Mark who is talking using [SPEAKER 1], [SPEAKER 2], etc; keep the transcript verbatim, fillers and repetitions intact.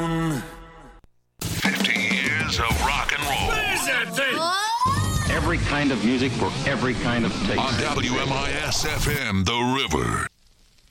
[SPEAKER 1] down.
[SPEAKER 2] fifty years of rock and roll.
[SPEAKER 3] Every kind of music for every kind of taste.
[SPEAKER 2] On W M I S F M, The River.